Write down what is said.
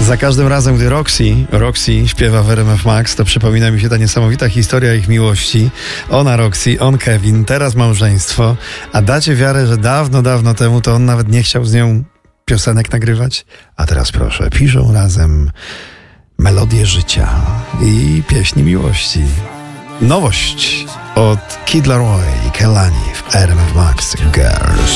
Za każdym razem, gdy Roxy śpiewa w RMF Max, to przypomina mi się ta niesamowita historia ich miłości. Ona Roxy, on Kevin, teraz małżeństwo. A dacie wiarę, że dawno, dawno temu to on nawet nie chciał z nią piosenek nagrywać? A teraz proszę, piszą razem melodie życia i pieśni miłości. Nowość od Kid Laroi i Kehlani w RMF Max Girls.